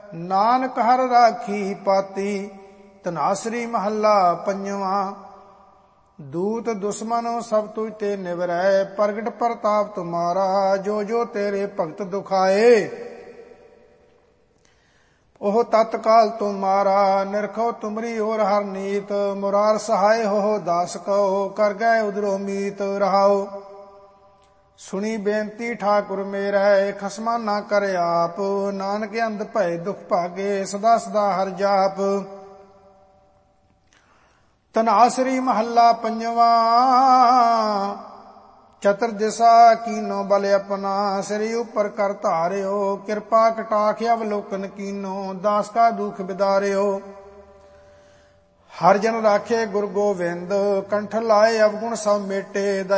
ਨਾਨਕ ਹਰ ਰਾਖੀ ਪਾਤੀ। ਧਨਾਸਰੀ ਮਹੱਲਾ ਪੰਜਵਾਂ। ਦੂਤ ਦੁਸ਼ਮਨ ਸਭ ਤੁਝ ਤੇ ਨਿਵਰੈ, ਪ੍ਰਗਟ ਪ੍ਰਤਾਪ ਤੁਮਾਰਾ, ਜੋ ਜੋ ਤੇਰੇ ਭਗਤ ਦੁਖਾਏ। ਉਹ ਤਤਕਾਲ ਤੁਮਾਰਾ, ਨਿਰਖੋ ਤੁਮਰੀ ਔਰ ਹਰ ਨੀਤ। ਮੁਰਾਰ ਸਹਾਇ ਹੋ ਦਾਸ ਕਉ, ਕਰ ਗਏ ਉਦਰੋ ਮੀਤ। ਰਹਾਉ ਸੁਣੀ ਬੇਨਤੀ ਠਾਕੁਰ ਮੇਰੈ, ਖਸਮਾ ਨਾ ਕਰ ਆਪ। ਨਾਨਕ ਅੰਧ ਭਏ ਦੁਖ ਭਾਗੇ, ਸਦਾ ਸਦਾ ਹਰਿ ਜਾਪ। ਧਨਾਸਰੀ ਮਹੱਲਾ ਪੰਜਵਾਂ। ਚਤੁਰ ਦਿਸ਼ਾ ਕੀਨੋ ਬਲ ਆਪਣਾ, ਸਿਰ ਉਪਰ ਕਰ ਧਾਰਿਓ। ਕਿਰਪਾ ਕਟਾਖ ਅਵਲੋਕਨ ਕੀਨੋ, ਦਾਸ ਕਾ ਦੁਖ ਬਿਦਾਰਿਓ। ਹਰਿ ਜਨ ਰਾਖੇ ਗੁਰ ਗੋਬਿੰਦ, ਕੰਠ ਲਾਏ ਅਵਗੁਣ ਸਭ ਮੇਟੇ।